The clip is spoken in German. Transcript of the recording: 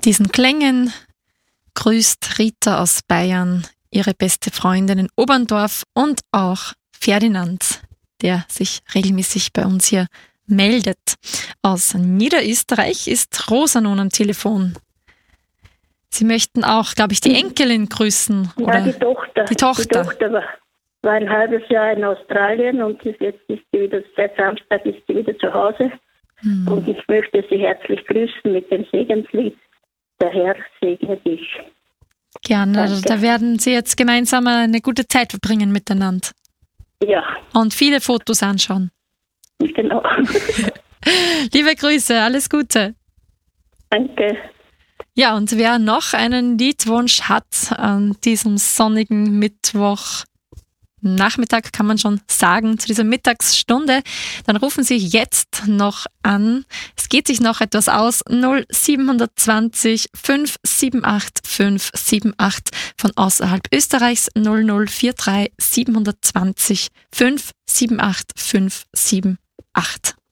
diesen Klängen grüßt Rita aus Bayern ihre beste Freundin in Oberndorf und auch Ferdinand, der sich regelmäßig bei uns hier meldet. Aus Niederösterreich ist Rosa nun am Telefon. Sie möchten auch, glaube ich, die Enkelin grüßen, oder? Ja, die Tochter. Die Tochter. Die Tochter war ein halbes Jahr in Australien und jetzt ist sie wieder, seit Samstag ist sie wieder zu Hause. Und ich möchte sie herzlich grüßen mit dem Segenslied. Der Herr segne dich. Gerne, also da werden Sie jetzt gemeinsam eine gute Zeit verbringen miteinander. Ja. Und viele Fotos anschauen. Genau. Liebe Grüße, alles Gute. Danke. Ja, und wer noch einen Liedwunsch hat an diesem sonnigen Mittwochnachmittag, kann man schon sagen, zu dieser Mittagsstunde, dann rufen Sie jetzt noch an. Es geht sich noch etwas aus. 0720 578 578 von außerhalb Österreichs 0043 720 578 578.